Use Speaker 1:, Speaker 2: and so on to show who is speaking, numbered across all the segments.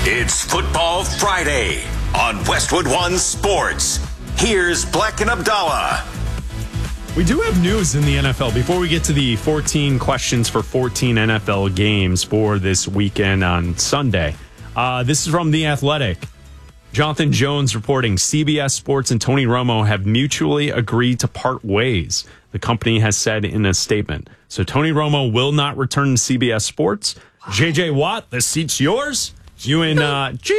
Speaker 1: It's Football Friday on Westwood One Sports. Here's Black and Abdallah.
Speaker 2: We do have news in the NFL before we get to the 14 questions for 14 NFL games for this weekend on Sunday. This is from The Athletic. Jonathan Jones reporting CBS Sports and Tony Romo have mutually agreed to part ways, the company has said in a statement. So Tony Romo will not return to CBS Sports. JJ Watt, the seat's yours. You and Jim.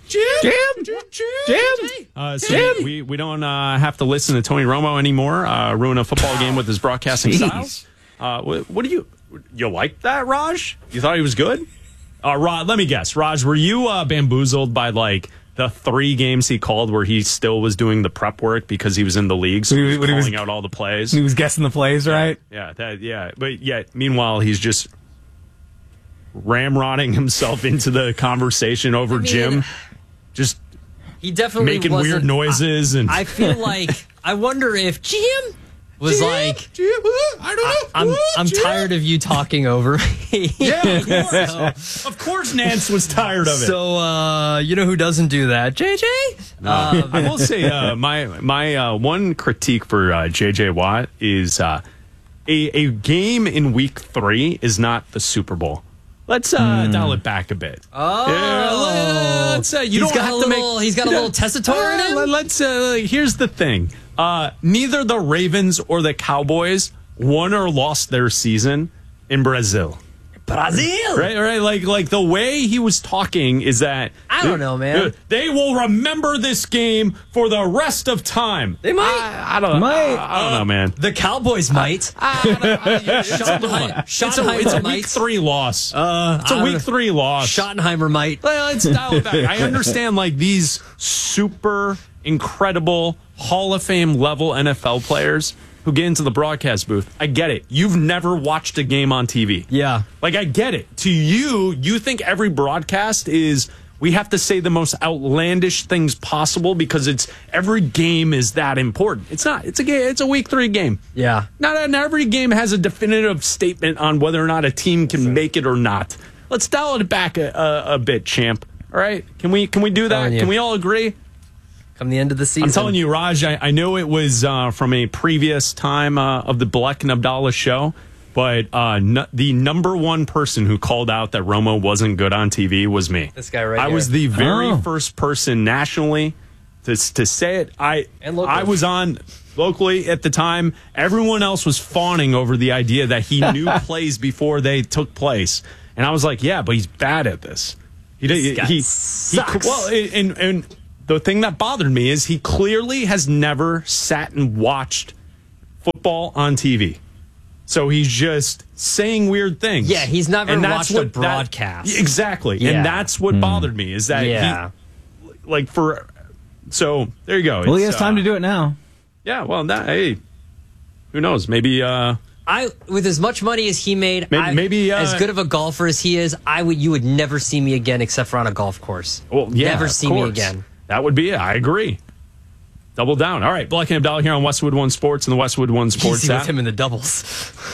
Speaker 2: So we don't have to listen to Tony Romo anymore. Ruin a football game with his broadcasting styles. What do you like that, Raj? You thought he was good? Raj, let me guess. Raj, were you bamboozled by like the 3 games he called where he still was doing the prep work because he was in the league, so he was calling out all the plays?
Speaker 3: He was guessing the plays, right?
Speaker 2: Yeah. But yet, meanwhile, he's just ramrodding himself into the conversation over Jim. Just
Speaker 4: he definitely
Speaker 2: making weird noises. And
Speaker 4: I feel like, I wonder if Jim was I don't know. I'm tired of you talking over me.
Speaker 2: Yeah, of course Nance was tired of it.
Speaker 4: So, you know who doesn't do that? JJ?
Speaker 2: I will say my one critique for JJ Watt is a game in week 3 is not the Super Bowl. Let's dial it back a bit.
Speaker 4: He's got a little testator in him.
Speaker 2: Let's. Here's the thing. Neither the Ravens or the Cowboys won or lost their season in Brazil. Right. Like the way he was talking is that
Speaker 4: I don't know, man.
Speaker 2: They will remember this game for the rest of time.
Speaker 4: They might.
Speaker 2: I don't know, man.
Speaker 4: The Cowboys might.
Speaker 2: It's a week 3 loss. It's a week 3 loss.
Speaker 4: Schottenheimer might.
Speaker 2: Let's dial it back. I understand like these super incredible Hall of Fame level NFL players who get into the broadcast booth. I get it. You've never watched a game on TV.
Speaker 4: Yeah.
Speaker 2: Like, I get it. To you think every broadcast is, we have to say the most outlandish things possible because every game is that important. It's not. It's a game. It's a week 3 game.
Speaker 4: Yeah.
Speaker 2: Not every game has a definitive statement on whether or not a team can make it or not. Let's dial it back a bit, champ. All right? Can we do that? Can we all agree?
Speaker 4: Come the end of the season.
Speaker 2: I'm telling you, Raj, I know it was from a previous time of the Black and Abdallah show, but the number one person who called out that Romo wasn't good on TV was me.
Speaker 4: This guy right here.
Speaker 2: I was the very first person nationally to say it. I was on locally at the time. Everyone else was fawning over the idea that he knew plays before they took place. And I was like, yeah, but he's bad at this. He sucks. And the thing that bothered me is he clearly has never sat and watched football on TV. So he's just saying weird things.
Speaker 4: Yeah, he's never watched a broadcast.
Speaker 2: Exactly. Yeah. And that's what bothered me is that so there you go.
Speaker 3: Well, he has time to do it now.
Speaker 2: Yeah, well, hey, who knows? Maybe
Speaker 4: with as much money as he made,
Speaker 2: maybe
Speaker 4: as good of a golfer as he is, you would never see me again except for on a golf course.
Speaker 2: Well, yeah,
Speaker 4: never see me again.
Speaker 2: That would be it. I agree. Double down. All right, Black and Abdallah here on Westwood One Sports and the Westwood One Sports
Speaker 4: Easy
Speaker 2: app.
Speaker 4: with him in the doubles.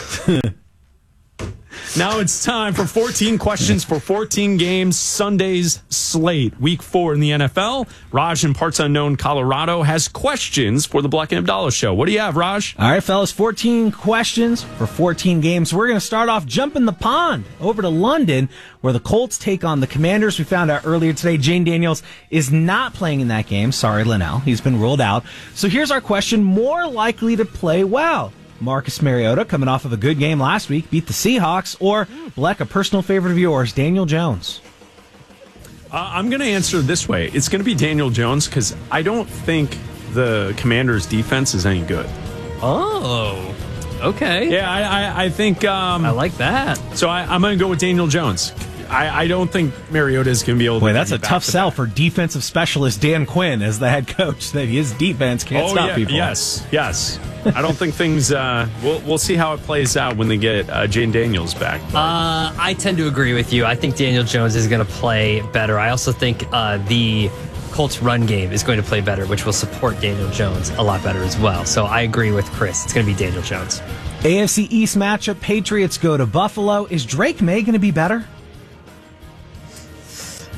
Speaker 2: Now it's time for 14 questions for 14 games. Sunday's slate. Week 4 in the NFL. Raj in parts unknown Colorado has questions for the Black and Abdallah show. What do you have, Raj?
Speaker 3: All right, fellas, 14 questions for 14 games. We're going to start off jumping the pond over to London, where the Colts take on the Commanders. We found out earlier today Jane Daniels is not playing in that game. Sorry, Linnell. He's been ruled out. So here's our question. More likely to play well? Marcus Mariota, coming off of a good game last week, beat the Seahawks, or, Black, a personal favorite of yours, Daniel Jones?
Speaker 2: I'm going to answer this way. It's going to be Daniel Jones because I don't think the Commanders' defense is any good.
Speaker 4: Oh, okay.
Speaker 2: Yeah, I think...
Speaker 4: I like that.
Speaker 2: So I'm going to go with Daniel Jones. I don't think Mariota is going to be able to...
Speaker 3: Boy, that's a tough sell for defensive specialist Dan Quinn as the head coach, that his defense can't stop people.
Speaker 2: Yes. I don't think things... We'll see how it plays out when they get Jane Daniels back.
Speaker 4: I tend to agree with you. I think Daniel Jones is going to play better. I also think the Colts run game is going to play better, which will support Daniel Jones a lot better as well. So I agree with Chris. It's going to be Daniel Jones.
Speaker 3: AFC East matchup, Patriots go to Buffalo. Is Drake May going to be better?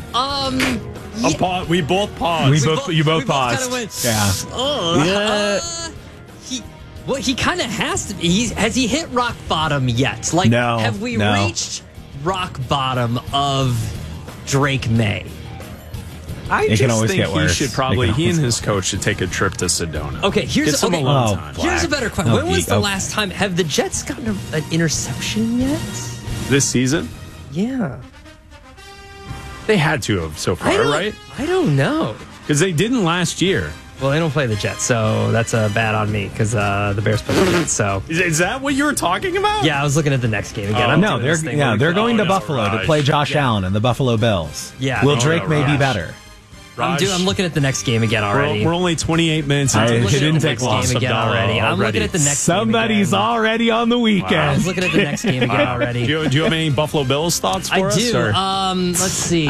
Speaker 2: We both paused.
Speaker 3: You both
Speaker 4: we
Speaker 3: paused.
Speaker 4: Went,
Speaker 3: Yeah.
Speaker 4: He kind of has to. Has he hit rock bottom yet? Like,
Speaker 3: No,
Speaker 4: have we
Speaker 3: no.
Speaker 4: reached rock bottom of Drake May?
Speaker 2: I
Speaker 3: It can
Speaker 2: just
Speaker 3: always
Speaker 2: think
Speaker 3: get worse.
Speaker 2: he should probably, he and his coach should take a trip to Sedona.
Speaker 4: Okay, here's
Speaker 2: Get some
Speaker 4: okay.
Speaker 2: alone time.
Speaker 4: Here's a better question.
Speaker 3: Oh,
Speaker 4: When was the
Speaker 3: oh.
Speaker 4: last time? Have the Jets gotten an interception yet?
Speaker 2: This season,
Speaker 4: Yeah,
Speaker 2: they had to have so far, right?
Speaker 4: I don't know.
Speaker 2: Because they didn't last year.
Speaker 4: Well, they don't play the Jets, so that's a bad on me because the Bears play the Jets. So
Speaker 2: Is that what you were talking about?
Speaker 4: yeah, I was looking at the next game again.
Speaker 2: Oh,
Speaker 4: I'm
Speaker 3: No,
Speaker 4: doing this thing where we
Speaker 3: they're going to
Speaker 2: no,
Speaker 3: Buffalo to
Speaker 2: Raj.
Speaker 3: play Josh Allen and the Buffalo Bills.
Speaker 4: Yeah.
Speaker 3: Will
Speaker 4: No,
Speaker 3: Drake may be
Speaker 2: Raj.
Speaker 3: better?
Speaker 4: I'm looking at the next game again already.
Speaker 2: We're only 28 minutes into
Speaker 3: I'm
Speaker 2: it.
Speaker 3: looking
Speaker 2: It
Speaker 3: at
Speaker 2: didn't
Speaker 3: the
Speaker 2: take
Speaker 4: next
Speaker 2: long.
Speaker 4: game again already. I'm looking at the next
Speaker 3: Somebody's
Speaker 4: game again.
Speaker 3: already on the
Speaker 4: I
Speaker 3: weekend.
Speaker 4: was looking at the next game again already.
Speaker 2: Do you have any Buffalo Bills thoughts for
Speaker 4: I
Speaker 2: us?
Speaker 4: do.
Speaker 2: or-
Speaker 4: Let's see.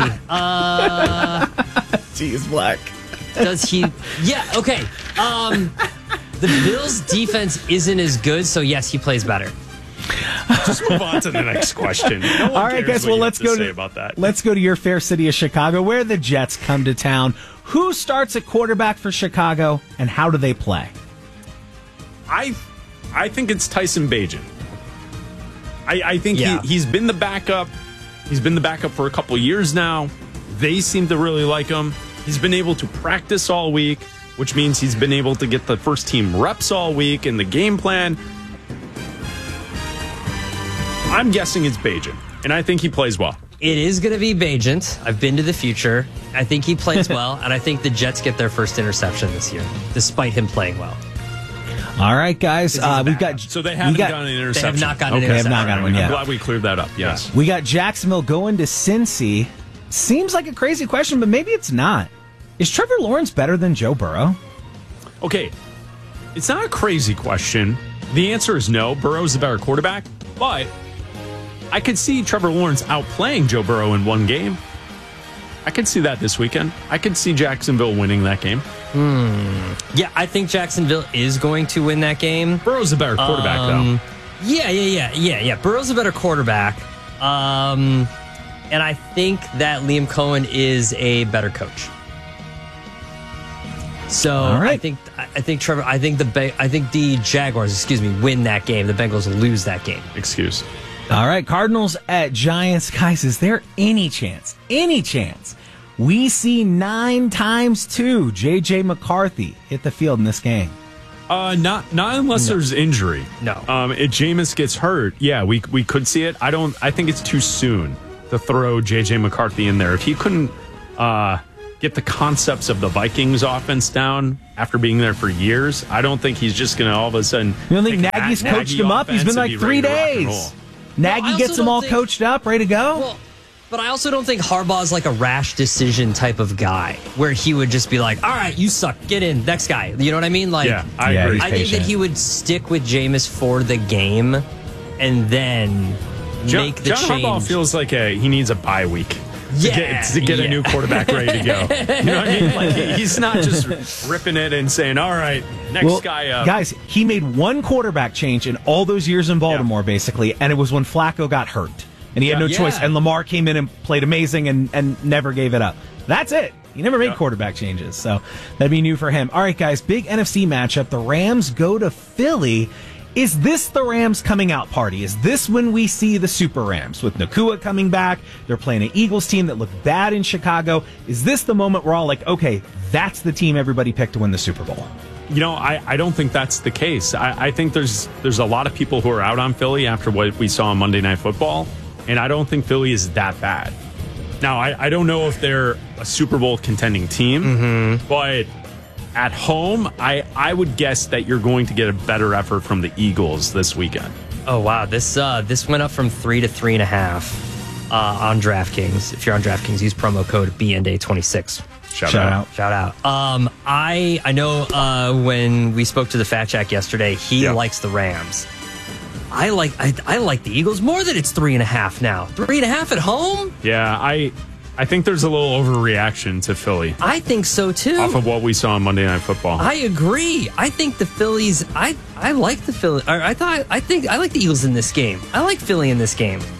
Speaker 3: Jeez, Black.
Speaker 4: Does he? Yeah. Okay. The Bills' defense isn't as good, so yes, he plays better.
Speaker 2: Just move on to the next question. No one
Speaker 3: All right,
Speaker 2: cares
Speaker 3: guys.
Speaker 2: what
Speaker 3: Well,
Speaker 2: you
Speaker 3: let's
Speaker 2: have to
Speaker 3: go
Speaker 2: say
Speaker 3: to
Speaker 2: about that.
Speaker 3: Let's go to your fair city of Chicago, where the Jets come to town. Who starts at quarterback for Chicago, and how do they play?
Speaker 2: I think it's Tyson Bagent. I think
Speaker 4: Yeah.
Speaker 2: he's been the backup. He's been the backup for a couple years now. They seem to really like him. He's been able to practice all week, which means he's been able to get the first team reps all week in the game plan. I'm guessing it's Bagent, and I think he plays well.
Speaker 4: It is going to be Bagent. I've been to the future. I think he plays well, and I think the Jets get their first interception this year, despite him playing well.
Speaker 3: All right, guys. We've got
Speaker 2: So they haven't gotten an interception.
Speaker 4: They have not gotten an
Speaker 3: Okay, have
Speaker 4: interception.
Speaker 3: not gotten one yet.
Speaker 2: I'm glad we cleared that up. Yes.
Speaker 3: We got Jacksonville going to Cincy. Seems like a crazy question, but maybe it's not. Is Trevor Lawrence better than Joe Burrow?
Speaker 2: Okay, it's not a crazy question. The answer is no. Burrow's the better quarterback, but I could see Trevor Lawrence outplaying Joe Burrow in one game. I could see that this weekend. I could see Jacksonville winning that game.
Speaker 4: Yeah, I think Jacksonville is going to win that game.
Speaker 2: Burrow's the better quarterback, though.
Speaker 4: Yeah. Burrow's a better quarterback. And I think that Liam Cohen is a better coach. So
Speaker 3: All right.
Speaker 4: I think the Jaguars, win that game. The Bengals lose that game.
Speaker 2: Excuse.
Speaker 3: All right, Cardinals at Giants. Guys, is there any chance we see 9x2 J.J. McCarthy hit the field in this game?
Speaker 2: Not unless there's injury.
Speaker 4: No.
Speaker 2: If Jameis gets hurt, yeah, we could see it. I think it's too soon to throw J.J. McCarthy in there. If he couldn't get the concepts of the Vikings offense down after being there for years, I don't think he's just going to all of a sudden.
Speaker 3: You don't think
Speaker 2: take that
Speaker 3: Nagy's coached
Speaker 2: Nagy
Speaker 3: him up? He's
Speaker 2: offense
Speaker 3: been
Speaker 2: and
Speaker 3: like
Speaker 2: be ready
Speaker 3: 3
Speaker 2: to rock and
Speaker 3: days.
Speaker 2: roll.
Speaker 3: Nagy
Speaker 4: I
Speaker 3: gets
Speaker 4: also
Speaker 3: them
Speaker 4: don't
Speaker 3: all
Speaker 4: think-
Speaker 3: coached up, ready to go?
Speaker 4: Well, but I also don't think Harbaugh's like a rash decision type of guy where he would just be like, all right, you suck, get in, next guy. You know what I mean? Like,
Speaker 2: Yeah, I
Speaker 3: Yeah,
Speaker 2: agree.
Speaker 3: he's
Speaker 4: I think that
Speaker 3: patient.
Speaker 4: he would stick with Jameis for the game and then make the
Speaker 2: John
Speaker 4: change.
Speaker 2: Harbaugh feels like he needs a bye week.
Speaker 4: Yeah,
Speaker 2: to get a new quarterback ready to go. You know what I mean? Like he's not just ripping it and saying, "All right, next guy up."
Speaker 3: Guys, he made one quarterback change in all those years in Baltimore, basically, and it was when Flacco got hurt. And he had no
Speaker 2: Yeah.
Speaker 3: choice. And Lamar came in and played amazing and never gave it up. That's it. He never made
Speaker 2: Yeah.
Speaker 3: quarterback changes. So that'd be new for him. All right, guys, big NFC matchup. The Rams go to Philly. Is this the Rams coming out party? Is this when we see the Super Rams with Nakua coming back? They're playing an Eagles team that looked bad in Chicago. Is this the moment we're all like, okay, that's the team everybody picked to win the Super Bowl?
Speaker 2: You know, I don't think that's the case. I think there's a lot of people who are out on Philly after what we saw on Monday Night Football, and I don't think Philly is that bad. Now, I don't know if they're a Super Bowl contending team, but at home, I would guess that you're going to get a better effort from the Eagles this weekend.
Speaker 4: Oh wow, this went up from 3 to 3.5 on DraftKings. If you're on DraftKings, use promo code BNDay26.
Speaker 2: Shout out.
Speaker 4: Shout out. I know when we spoke to the Fat Jack yesterday, he likes the Rams. I like the Eagles more than it's 3.5 now. 3.5 at home?
Speaker 2: Yeah, I think there's a little overreaction to Philly
Speaker 4: I think so too.
Speaker 2: off of what we saw on Monday Night Football.
Speaker 4: I agree. I think the Phillies. I like the Philly. I like the Eagles in this game. I like Philly in this game.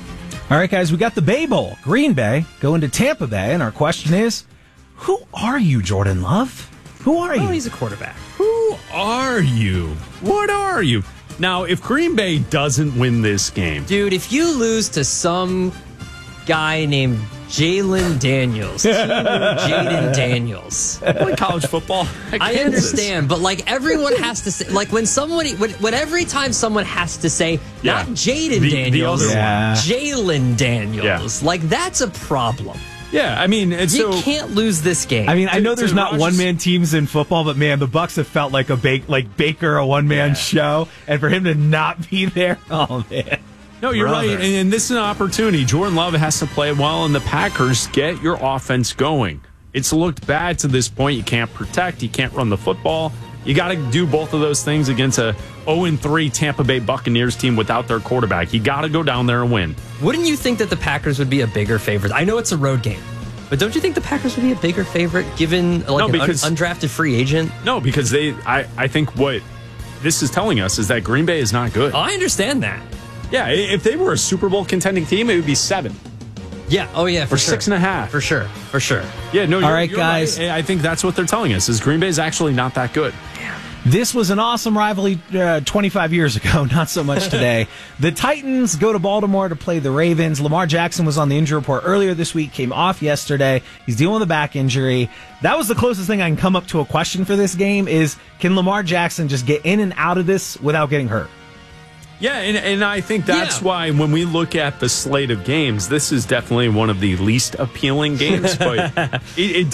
Speaker 3: All right, guys, we got the Bay Bowl. Green Bay going to Tampa Bay, and our question is, who are you, Jordan Love? Who are you?
Speaker 4: Oh, he's a quarterback.
Speaker 2: Who are you? What are you? Now, if Green Bay doesn't win this game,
Speaker 4: Dude, if you lose to some guy named Jalen Daniels, Jaden Daniels.
Speaker 2: play college football.
Speaker 4: I understand, but like everyone has to say, like when every time someone has to say, not Jaden Daniels,
Speaker 2: other one.
Speaker 4: Jalen Daniels, like that's a problem.
Speaker 2: Yeah, I mean,
Speaker 4: You can't lose this game.
Speaker 3: I mean, I know there's not
Speaker 2: Rodgers-
Speaker 3: one-man teams in football, but man, the Bucs have felt like Baker, a one-man show, and for him to not be there, oh man.
Speaker 2: No, you're
Speaker 3: Brother.
Speaker 2: right, and this is an opportunity. Jordan Love has to play well, and the Packers get your offense going. It's looked bad to this point. You can't protect, you can't run the football. You got to do both of those things against a 0-3 Tampa Bay Buccaneers team without their quarterback. You got to go down there and win.
Speaker 4: Wouldn't you think that the Packers would be a bigger favorite? I know it's a road game, but don't you think the Packers would be a bigger favorite given like an undrafted free agent?
Speaker 2: No, because I think what this is telling us is that Green Bay is not good.
Speaker 4: Oh, I understand that.
Speaker 2: Yeah, if they were a Super Bowl contending team, it would be 7.
Speaker 4: Yeah. Oh, yeah. For
Speaker 2: Or
Speaker 4: sure.
Speaker 2: 6.5.
Speaker 4: For sure. For sure.
Speaker 2: Yeah, no,
Speaker 3: All right, guys.
Speaker 2: right. I think that's what they're telling us, is Green Bay is actually not that good.
Speaker 3: This was an awesome rivalry 25 years ago, not so much today. The Titans go to Baltimore to play the Ravens. Lamar Jackson was on the injury report earlier this week, came off yesterday. He's dealing with a back injury. That was the closest thing I can come up to a question for this game is, can Lamar Jackson just get in and out of this without getting hurt?
Speaker 2: Yeah, and I think that's why when we look at the slate of games, this is definitely one of the least appealing games, but it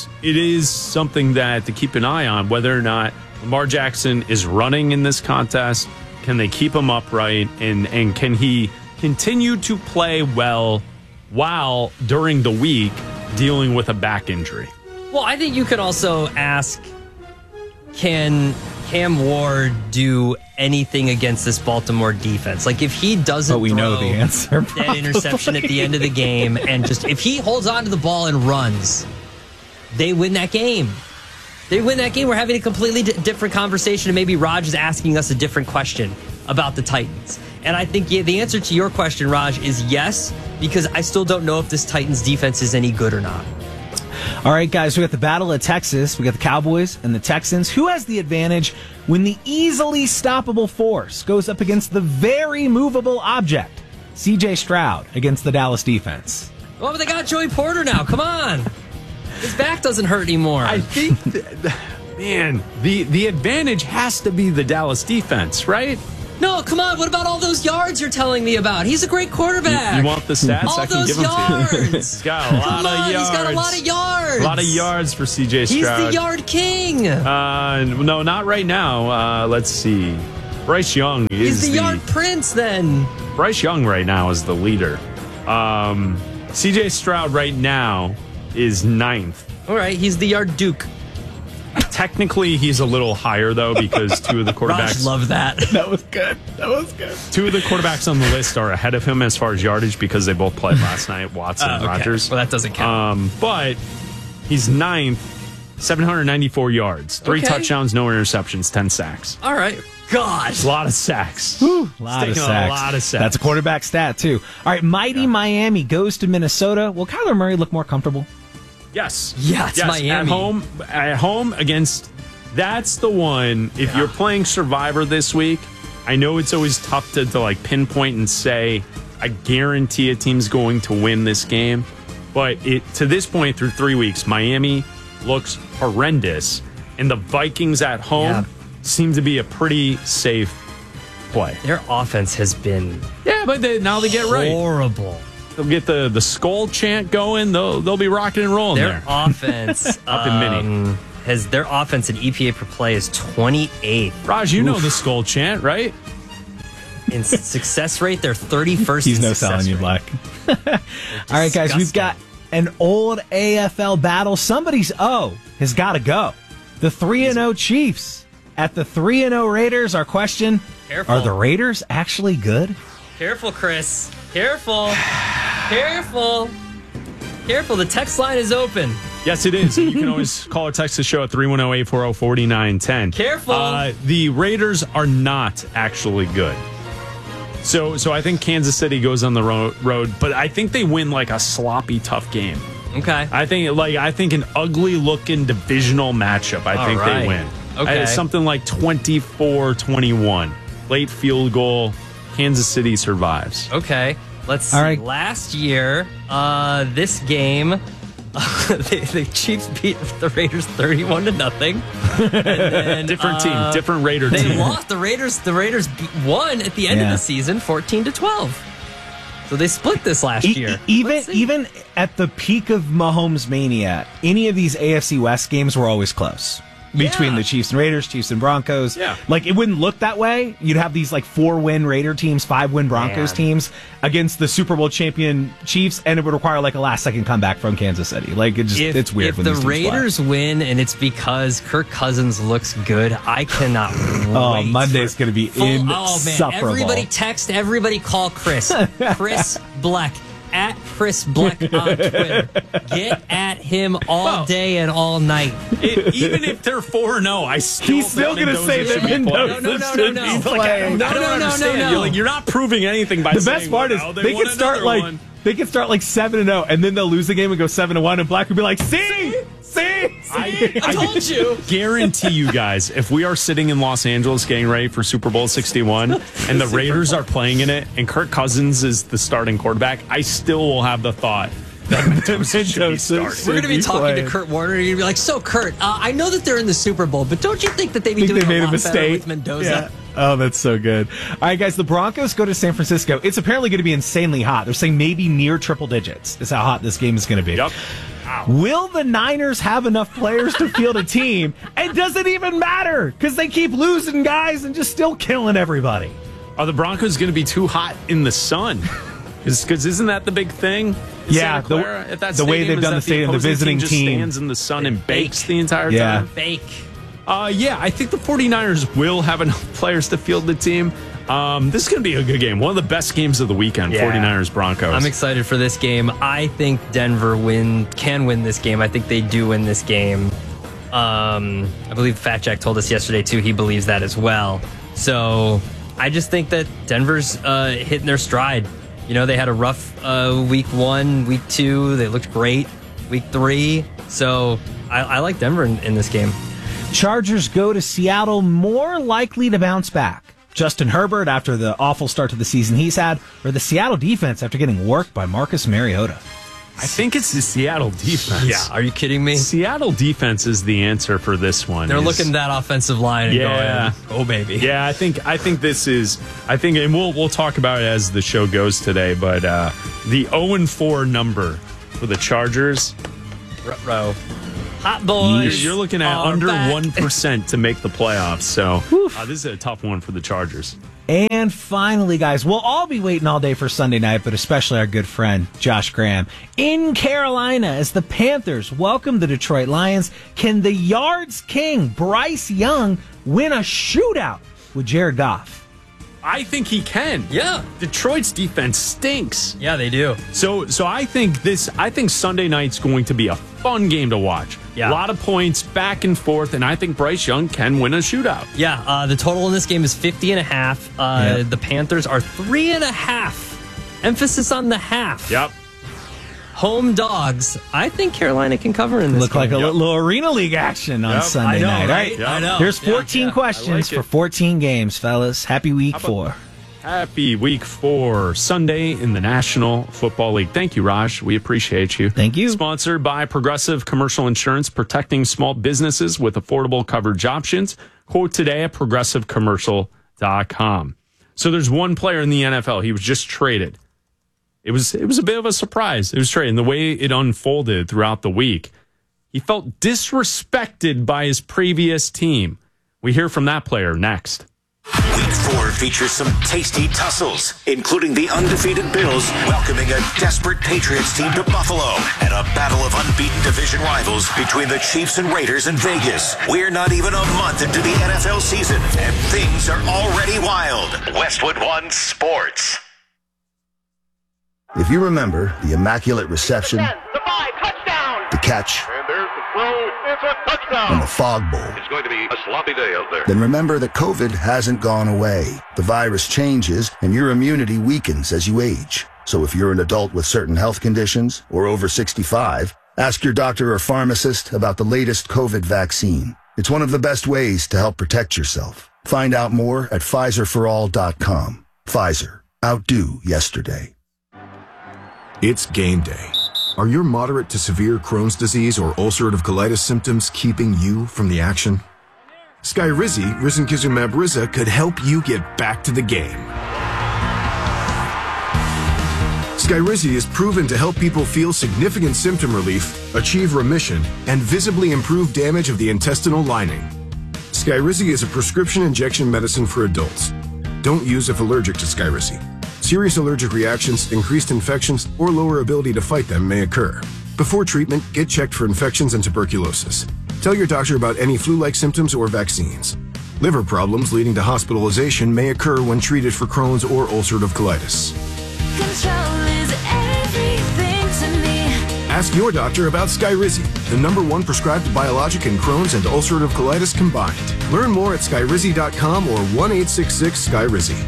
Speaker 2: is something that to keep an eye on, whether or not Lamar Jackson is running in this contest. Can they keep him upright, and can he continue to play well while during the week dealing with a back injury?
Speaker 4: Well, I think you could also ask, can Cam Ward do anything against this Baltimore defense? Like if he doesn't
Speaker 3: But we know the answer,
Speaker 4: that
Speaker 3: probably.
Speaker 4: interception at the end of the game, and just if he holds on to the ball and runs, they win that game. They win that game. We're having a completely different conversation, and maybe Raj is asking us a different question about the Titans. And I think the answer to your question, Raj, is yes, because I still don't know if this Titans defense is any good or not.
Speaker 3: All right, guys, we got the Battle of Texas. We got the Cowboys and the Texans. Who has the advantage when the easily stoppable force goes up against the very movable object? C.J. Stroud against the Dallas defense.
Speaker 4: Oh, but they got Joey Porter now. Come on. His back doesn't hurt anymore.
Speaker 2: I think, man, the advantage has to be the Dallas defense, right?
Speaker 4: No, come on. What about all those yards you're telling me about? He's a great quarterback.
Speaker 2: You want the stats?
Speaker 4: all
Speaker 2: I can
Speaker 4: those
Speaker 2: give them to you.
Speaker 4: yards.
Speaker 2: He's got a lot of yards.
Speaker 4: He's got a lot of yards.
Speaker 2: A lot of yards for C.J.
Speaker 4: He's
Speaker 2: Stroud.
Speaker 4: the yard king.
Speaker 2: No, not right now. Let's see. Bryce Young is
Speaker 4: He's the yard prince then.
Speaker 2: Bryce Young right now is the leader. C.J. Stroud right now is 9th.
Speaker 4: All right, he's the yard duke.
Speaker 2: Technically, he's a little higher, though, because two of the
Speaker 4: Raj
Speaker 2: quarterbacks...
Speaker 4: loved that.
Speaker 3: That was good.
Speaker 2: Two of the quarterbacks on the list are ahead of him as far as yardage because they both played last night, Watson and
Speaker 4: Okay.
Speaker 2: Rodgers.
Speaker 4: Well, that doesn't count.
Speaker 2: But he's 9th, 794 yards, 3
Speaker 4: Okay.
Speaker 2: touchdowns, no interceptions, 10 sacks.
Speaker 4: All right. God.
Speaker 2: A lot of sacks.
Speaker 3: A
Speaker 2: He's
Speaker 3: lot of
Speaker 2: taking
Speaker 3: sacks.
Speaker 2: a lot of sacks.
Speaker 3: That's a quarterback stat, too. All right, mighty Miami goes to Minnesota. Will Kyler Murray look more comfortable?
Speaker 2: Yes.
Speaker 4: Yeah, it's Miami.
Speaker 2: At home against... That's the one. If you're playing Survivor this week, I know it's always tough to like pinpoint and say, I guarantee a team's going to win this game. But to this point, through 3 weeks, Miami looks horrendous. And the Vikings at home seem to be a pretty safe play.
Speaker 4: Their offense has been
Speaker 2: But now they get right.
Speaker 4: horrible.
Speaker 2: They'll get the skull chant going. They'll be rocking and rolling
Speaker 4: Their
Speaker 2: there.
Speaker 4: offense
Speaker 2: Up in Mini.
Speaker 4: their offense in EPA per play is 28th.
Speaker 2: Raj, you know the skull chant, right?
Speaker 4: In success rate, they're 31st.
Speaker 3: He's
Speaker 4: in
Speaker 3: no
Speaker 4: success
Speaker 3: selling you,
Speaker 4: rate.
Speaker 3: Black. All right, guys, we've got an old AFL battle. Somebody's O has got to go. The 3-0 Chiefs at the 3-0 Raiders. Our question,
Speaker 4: Careful.
Speaker 3: are the Raiders actually good?
Speaker 4: Careful, Chris. Careful. Careful. Careful. The text line is open.
Speaker 2: Yes, it is. You can always call or text the show at 310-840-4910.
Speaker 4: Careful.
Speaker 2: The Raiders are not actually good. So I think Kansas City goes on the road, but I think they win like a sloppy, tough game.
Speaker 4: Okay.
Speaker 2: I think an ugly looking divisional matchup. I think they win.
Speaker 4: Okay.
Speaker 2: Something like 24-21. Late field goal. Kansas City survives.
Speaker 4: Okay. Let's see.
Speaker 3: All right.
Speaker 4: Last year, this game, the Chiefs beat the Raiders 31-0.
Speaker 2: Different team, different Raider
Speaker 4: They
Speaker 2: team.
Speaker 4: lost. The Raiders won at the end of the season, 14-12. So they split this last year.
Speaker 3: Even at the peak of Mahomes mania, any of these AFC West games were always close. Between the Chiefs and Raiders, Chiefs and Broncos.
Speaker 2: Yeah.
Speaker 3: Like, it wouldn't look that way. You'd have these, like, 4-win Raider teams, 5-win Broncos teams against the Super Bowl champion Chiefs, and it would require, like, a last-second comeback from Kansas City. Like, it's weird when these teams play.
Speaker 4: If the Raiders win and it's because Kirk Cousins looks good, I cannot wait.
Speaker 3: Oh, Monday's going to be insufferable.
Speaker 4: Oh, man. Everybody text, everybody call Chris. Chris Bleck. At Chris Bleck on Twitter. Get at him all day and all night.
Speaker 2: Even if they're 4-0, I still
Speaker 3: He's still going to say that Mendoza
Speaker 4: No.
Speaker 3: should be playing.
Speaker 4: No.
Speaker 2: You're not proving anything by
Speaker 3: The
Speaker 2: saying,
Speaker 3: best part is they could start like 7-0, and then they'll lose the game and go 7-1, and Black would be like, see.
Speaker 4: I told you.
Speaker 2: Guarantee you guys, if we are sitting in Los Angeles getting ready for Super Bowl 61 and the Raiders are playing in it and Kirk Cousins is the starting quarterback, I still will have the thought that Mendoza should be starting.
Speaker 4: We're going to be talking to Kurt Warner, and you're going to be like, so Kurt, I know that they're in the Super Bowl, but don't you think that they made a lot better with Mendoza?
Speaker 3: Yeah. Oh, that's so good. All right, guys, the Broncos go to San Francisco. It's apparently going to be insanely hot. They're saying maybe near triple digits is how hot this game is going to be.
Speaker 2: Yep.
Speaker 3: Will the Niners have enough players to field a team? And does it even matter? Because they keep losing guys and just still killing everybody.
Speaker 2: Are the Broncos going to be too hot in the sun? Because isn't that the big thing?
Speaker 3: Yeah, the way they've done the stadium, the visiting
Speaker 2: team just stands in the sun and bakes the entire time.
Speaker 4: Bake.
Speaker 2: I think the 49ers will have enough players to field the team. This is going to be a good game. One of the best games of the weekend, 49ers-Broncos.
Speaker 4: I'm excited for this game. I think Denver can win this game. I think they do win this game. I believe Fat Jack told us yesterday, too. He believes that as well. So I just think that Denver's hitting their stride. You know, they had a rough week 1, week 2. They looked great week 3. So I like Denver in this game.
Speaker 3: Chargers go to Seattle, more likely to bounce back. Justin Herbert after the awful start to the season he's had, or the Seattle defense after getting worked by Marcus Mariota?
Speaker 2: I think it's the Seattle defense.
Speaker 4: Yeah, are you kidding me?
Speaker 2: Seattle defense is the answer for this one.
Speaker 4: They're looking at that offensive line and going, "Oh baby."
Speaker 2: Yeah, I think this is. And we'll talk about it as the show goes today. But the 0-4 number for the Chargers.
Speaker 4: Ruh-roh. Hot boys.
Speaker 2: You're looking at under 1% to make the playoffs. So this is a tough one for the Chargers.
Speaker 3: And finally, guys, we'll all be waiting all day for Sunday night, but especially our good friend, Josh Graham, in Carolina as the Panthers welcome the Detroit Lions. Can the yards king, Bryce Young, win a shootout with Jared Goff?
Speaker 2: I think he can.
Speaker 4: Yeah.
Speaker 2: Detroit's defense stinks.
Speaker 4: Yeah, they do.
Speaker 2: So I think Sunday night's going to be a fun game to watch.
Speaker 4: Yeah.
Speaker 2: A lot of points back and forth, and I think Bryce Young can win a shootout.
Speaker 4: Yeah, the total in this game is 50.5. The Panthers are 3.5. Emphasis on the half.
Speaker 2: Yep.
Speaker 4: Home dogs. I think Carolina can cover in this
Speaker 3: Look
Speaker 4: game.
Speaker 3: like a little Arena League action on Sunday night, right?
Speaker 4: I know.
Speaker 3: There's 14 questions for 14 games, fellas. Happy week 4.
Speaker 2: Happy week 4, Sunday in the National Football League. Thank you, Raj. We appreciate you.
Speaker 3: Thank you.
Speaker 2: Sponsored by Progressive Commercial Insurance, protecting small businesses with affordable coverage options. Quote today at progressivecommercial.com. So there's one player in the NFL. He was just traded. It was a bit of a surprise. It was traded. And the way it unfolded throughout the week, he felt disrespected by his previous team. We hear from that player next.
Speaker 1: Week 4 features some tasty tussles, including the undefeated Bills welcoming a desperate Patriots team to Buffalo and a battle of unbeaten division rivals between the Chiefs and Raiders in Vegas. We're not even a month into the NFL season, and things are already wild. Westwood One Sports.
Speaker 5: If you remember the Immaculate Reception, the catch,
Speaker 6: And there's the throw. It's a touchdown.
Speaker 5: and the fog bowl.
Speaker 6: It's going to be a sloppy day out there.
Speaker 5: Then remember that COVID hasn't gone away. The virus changes, and your immunity weakens as you age. So if you're an adult with certain health conditions or over 65, ask your doctor or pharmacist about the latest COVID vaccine. It's one of the best ways to help protect yourself. Find out more at PfizerForAll.com. Pfizer. Outdo yesterday.
Speaker 7: It's game day. Are your moderate to severe Crohn's disease or ulcerative colitis symptoms keeping you from the action? Skyrizi, risankizumab Riza, could help you get back to the game. Skyrizi is proven to help people feel significant symptom relief, achieve remission, and visibly improve damage of the intestinal lining. Skyrizi is a prescription injection medicine for adults. Don't use if allergic to Skyrizi. Serious allergic reactions, increased infections, or lower ability to fight them may occur. Before treatment, get checked for infections and tuberculosis. Tell your doctor about any flu-like symptoms or vaccines. Liver problems leading to hospitalization may occur when treated for Crohn's or ulcerative colitis.
Speaker 8: Control is everything to me.
Speaker 7: Ask your doctor about Skyrizi, the #1 prescribed biologic in Crohn's and ulcerative colitis combined. Learn more at skyrizi.com or 1-866-SKYRIZI.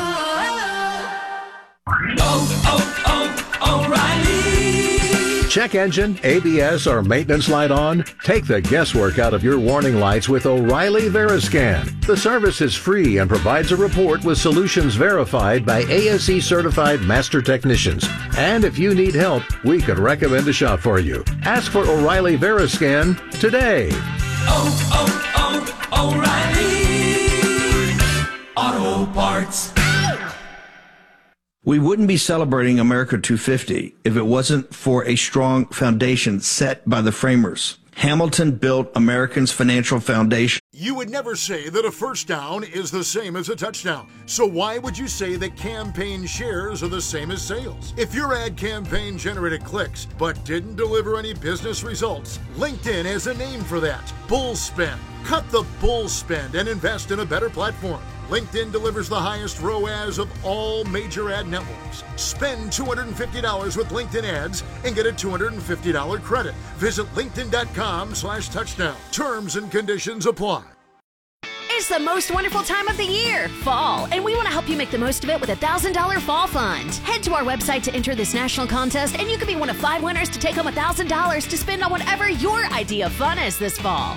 Speaker 8: O'Reilly.
Speaker 9: Check engine, ABS, or maintenance light on? Take the guesswork out of your warning lights with O'Reilly Veriscan. The service is free and provides a report with solutions verified by ASE certified master technicians. And if you need help, we could recommend a shop for you. Ask for O'Reilly Veriscan today.
Speaker 8: O'Reilly Auto Parts.
Speaker 10: We wouldn't be celebrating America 250 if it wasn't for a strong foundation set by the framers. Hamilton built Americans' financial foundation.
Speaker 11: You would never say that a first down is the same as a touchdown. So why would you say that campaign shares are the same as sales? If your ad campaign generated clicks but didn't deliver any business results, LinkedIn has a name for that: bull spend. Cut the bull spend and invest in a better platform. LinkedIn delivers the highest ROAS of all major ad networks. Spend $250 with LinkedIn ads and get a $250 credit. Visit linkedin.com/touchdown. Terms and conditions apply.
Speaker 12: It's the most wonderful time of the year, fall, and we want to help you make the most of it with a $1,000 fall fund. Head to our website to enter this national contest, and you could be one of 5 winners to take home $1,000 to spend on whatever your idea of fun is this fall.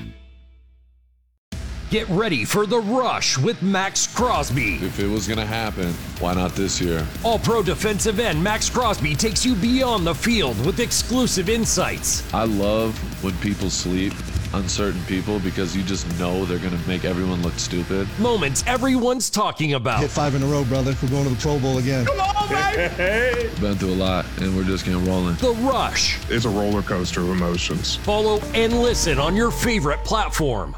Speaker 13: Get ready for the rush with Max Crosby.
Speaker 14: If it was going to happen, why not this year?
Speaker 13: All-pro defensive end Max Crosby takes you beyond the field with exclusive insights.
Speaker 14: I love when people sleep on certain people because you just know they're going to make everyone look stupid.
Speaker 13: Moments everyone's talking about.
Speaker 15: Hit 5 in a row, brother. We're going to the Pro Bowl again.
Speaker 13: Come on, baby!
Speaker 14: Been through a lot, and we're just getting rolling.
Speaker 13: The Rush.
Speaker 16: It's a roller coaster of emotions.
Speaker 13: Follow and listen on your favorite platform.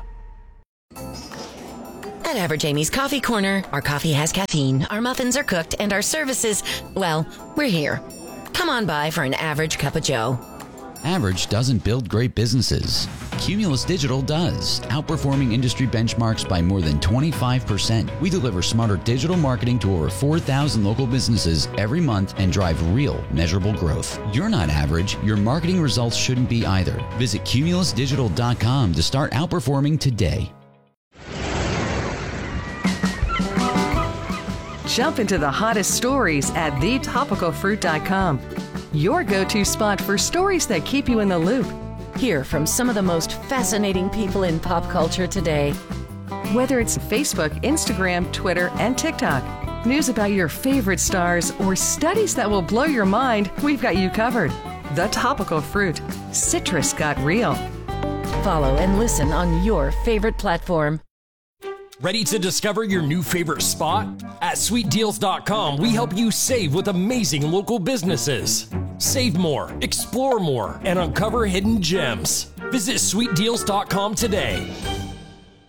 Speaker 17: At Average Amy's Coffee Corner, our coffee has caffeine, our muffins are cooked, and our services, well, we're here. Come on by for an average cup of joe.
Speaker 18: Average doesn't build great businesses. Cumulus Digital does, outperforming industry benchmarks by more than 25%. We deliver smarter digital marketing to over 4,000 local businesses every month and drive real, measurable growth. You're not average. Your marketing results shouldn't be either. Visit cumulusdigital.com to start outperforming today.
Speaker 19: Jump into the hottest stories at thetopicalfruit.com. Your go-to spot for stories that keep you in the loop.
Speaker 17: Hear from some of the most fascinating people in pop culture today.
Speaker 19: Whether it's Facebook, Instagram, Twitter, and TikTok, news about your favorite stars, or studies that will blow your mind, we've got you covered. The Topical Fruit. Citrus got real.
Speaker 17: Follow and listen on your favorite platform.
Speaker 13: Ready to discover your new favorite spot? At sweetdeals.com, we help you save with amazing local businesses. Save more, explore more, and uncover hidden gems. Visit sweetdeals.com today.